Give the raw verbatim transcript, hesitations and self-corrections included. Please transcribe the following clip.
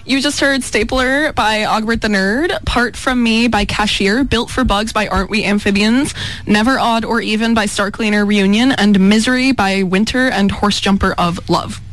You just heard Stapler by Ogbert the Nerd, Part From Me by Cashier, Built for Bugs by Aren't We Amphibians, Never Odd or Even by Star Cleaner Reunion, and Misery by Winter and Horse Jumper of Love.